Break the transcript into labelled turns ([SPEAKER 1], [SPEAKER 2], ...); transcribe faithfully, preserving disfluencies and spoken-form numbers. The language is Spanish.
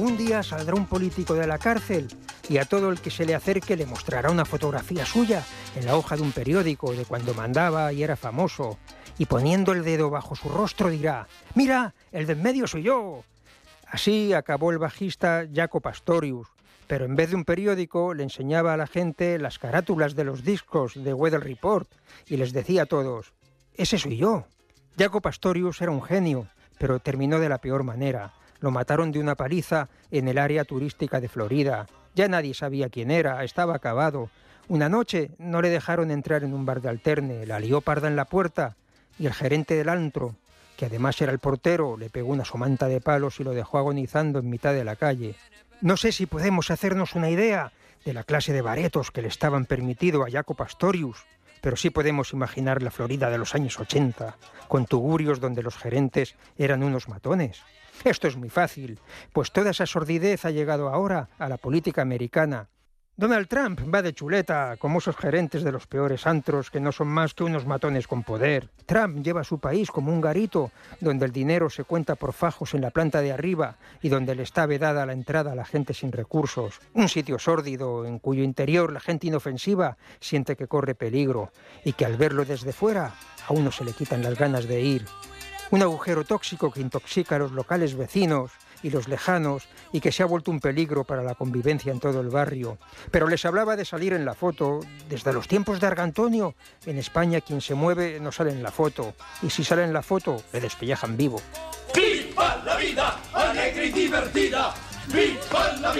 [SPEAKER 1] Un día saldrá un político de la cárcel y a todo el que se le acerque le mostrará una fotografía suya en la hoja de un periódico de cuando mandaba y era famoso. Y poniendo el dedo bajo su rostro dirá: «Mira, el de en medio soy yo». Así acabó el bajista Jaco Pastorius, pero en vez de un periódico le enseñaba a la gente las carátulas de los discos de Weather Report y les decía a todos: «Ese soy yo». Jaco Pastorius era un genio, pero terminó de la peor manera. Lo mataron de una paliza en el área turística de Florida. Ya nadie sabía quién era, estaba acabado. Una noche no le dejaron entrar en un bar de alterne, la lió parda en la puerta y el gerente del antro, que además era el portero, le pegó una somanta de palos y lo dejó agonizando en mitad de la calle. No sé si podemos hacernos una idea de la clase de baretos que le estaban permitido a Jaco Pastorius, pero sí podemos imaginar la Florida de los años ochenta, con tugurios donde los gerentes eran unos matones. Esto es muy fácil, pues toda esa sordidez ha llegado ahora a la política americana. Donald Trump va de chuleta, como esos gerentes de los peores antros que no son más que unos matones con poder. Trump lleva a su país como un garito, donde el dinero se cuenta por fajos en la planta de arriba y donde le está vedada la entrada a la gente sin recursos. Un sitio sórdido, en cuyo interior la gente inofensiva siente que corre peligro y que al verlo desde fuera a uno se le quitan las ganas de ir. Un agujero tóxico que intoxica a los locales vecinos y los lejanos y que se ha vuelto un peligro para la convivencia en todo el barrio. Pero les hablaba de salir en la foto. Desde los tiempos de Argantonio, en España quien se mueve no sale en la foto. Y si sale en la foto, le despellejan vivo.
[SPEAKER 2] ¡Viva la vida alegre y divertida! ¡Viva la vida!